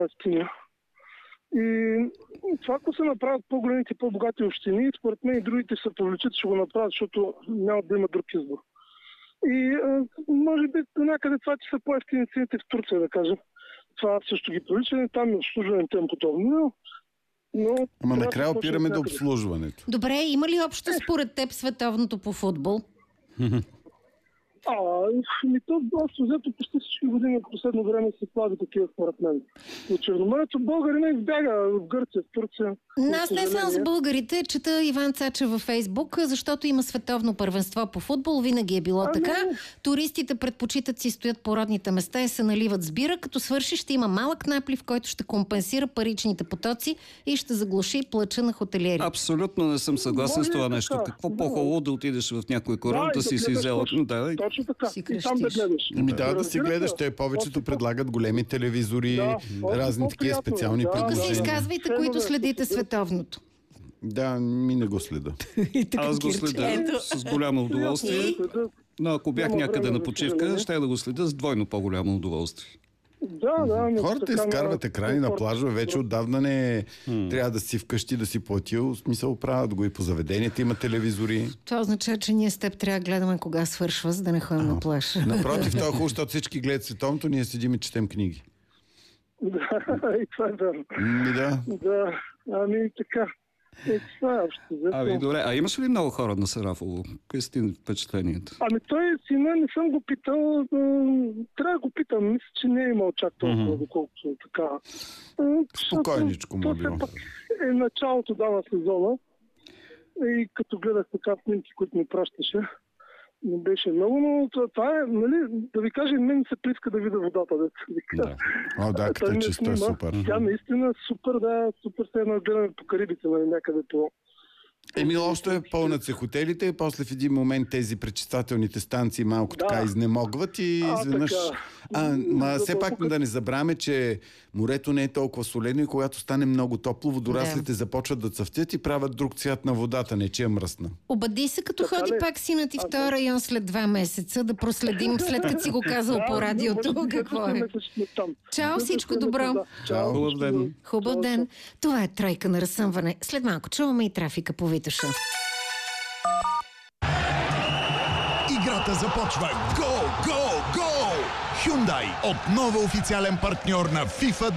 стена. И това, ако се направят по-големите, по-богати общини, според мен и другите се повлечат, ще го направят, защото няма да има друг избор. И може би до някъде това, че са по-евтини цените в Турция, да кажем. Това също ги привлича, там е обслужването им подобно. Ама накрая опираме до обслужването. Добре, има ли общо според теб световното по футбол? То общо взето почти всички години в последно време се слави такива според мен. От Черноморието българина избяга в Гърция, в Турция. Аз не съм с българите, чета Иван Цачев във Фейсбук, защото има световно първенство по футбол, винаги е било така. Туристите предпочитат си стоят по родните места и се наливат с бира, като свърши ще има малък наплив, който ще компенсира паричните потоци и ще заглуши плача на хотелиери. Абсолютно не съм съгласен с това нещо. Какво по-хубаво да отидеш в някой корон, да си взел. Точно така. И там да гледаш. Да си гледаш. Те повечето предлагат големи телевизори, разни такива специални предложения. Тук се изказвайте, които следите световното. Да, ми не го следа. Аз го следя с голямо удоволствие. Но ако бях някъде на почивка, ще да го следя с двойно по-голямо удоволствие. Хората изкарват екрани на плажове, вече отдавна не трябва да си вкъщи да си платил. В смисъл, правят го и по заведенията, има телевизори. Това означава, че ние с теб трябва да гледаме кога свършва, за да не ходим на плаж. Напротив, това е хубаво, защото всички гледат световното, ние седим и четем книги. И това е верно. Така. Добре, а имаш ли много хора на Сарафово? Какви са ти впечатленията? Той сина не съм го питал, трябва да го питам. Мисля, че не е имал чак толкова, доколкото така. Спокойничко му било. Е началото на сезона и като гледах така снимки, които ми пращаше, не беше много, но това е, нали, да ви кажа, мен се прииска да видя водата. Като е чисто, е супер. Тя наистина супер, супер се едно гледаме по Карибите, някъде по... Още е пълнат се хотелите и после в един момент тези пречиствателните станции малко така изнемогват и изведнъж... все пак да не забравяме, че морето не е толкова солено и когато стане много топло, водораслите започват да цъфтят и правят друг цвят на водата, не че е мръсна. Обади се, като ходи пак синът и в този район след 2 месеца, да проследим, след като си го казал по радиото. Какво е? Чао, всичко добро. Хубав ден. Хубав ден. Това е Тройка на разсъмване. След малко чуваме и трафика по Витоша. Играта започва. Гол, гол, гол! Hyundai отново официален партньор на FIFA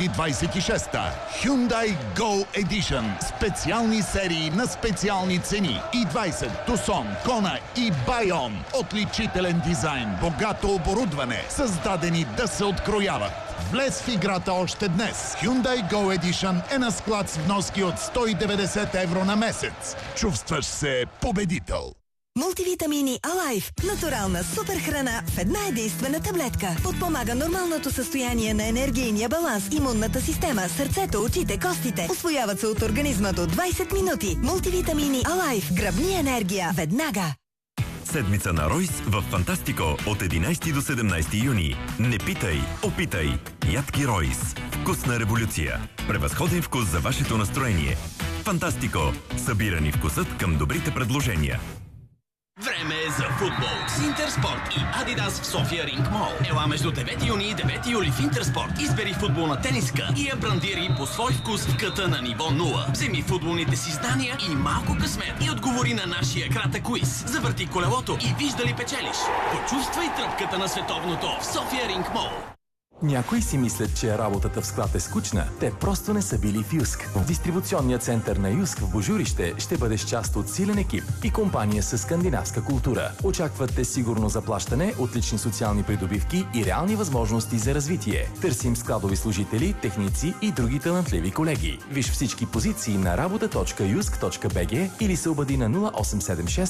2026. Hyundai Go Edition. Специални серии на специални цени. i20, Tucson, Kona и Bayon. Отличителен дизайн, богато оборудване, създадени да се открояват. Влез в играта още днес. Hyundai Go Edition е на склад с вноски от 190 евро на месец. Чувстваш се победител. Мултивитамини Алайф. Натурална суперхрана в една единствена таблетка. Подпомага нормалното състояние на енергийния баланс, имунната система, сърцето, очите, костите. Усвояват се от организма до 20 минути. Мултивитамини Алайф. Гръбни енергия веднага. Седмица на Ройс в Фантастико от 11 до 17 юни. Не питай, опитай. Ядки Ройс. Вкусна революция. Превъзходен вкус за вашето настроение. Фантастико. Събирани вкусът към добрите предложения. Време е за футбол с Интерспорт и Адидас в София Ринг Мол. Ела между 9 юни и 9 юли в Интерспорт. Избери футболна тениска и я брандири по свой вкус в къта на ниво 0. Вземи футболните си знания и малко късмет и отговори на нашия кратък квиз. Завърти колелото и виж дали печелиш. Почувствай тръпката на световното в София Ринг Мол. Някои си мислят, че работата в склад е скучна. Те просто не са били в Юск. В дистрибуционния център на Юск в Божурище ще бъдеш част от силен екип и компания с скандинавска култура. Очакват те сигурно заплащане, отлични социални придобивки и реални възможности за развитие. Търсим складови служители, техници и други талантливи колеги. Виж всички позиции на работа.юск.bg или се обади на 0876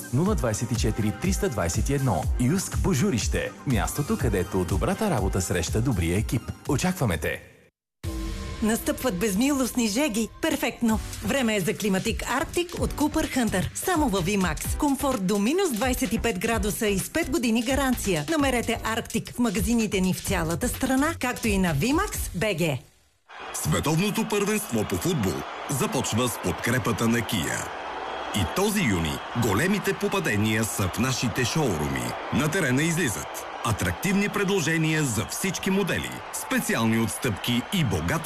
024 321. Юск Божурище. Мястото, където добрата работа среща добрия екип. Очакваме те! Настъпват безмилостни жеги. Перфектно! Време е за климатик Арктик от Cooper Hunter. Само във VMAX. Комфорт до минус 25 градуса и с 5 години гаранция. Намерете Арктик в магазините ни в цялата страна, както и на VMAX BG. Световното първенство по футбол започва с подкрепата на Kia. И този юни големите попадения са в нашите шоуруми. На терена излизат атрактивни предложения за всички модели, специални отстъпки и богата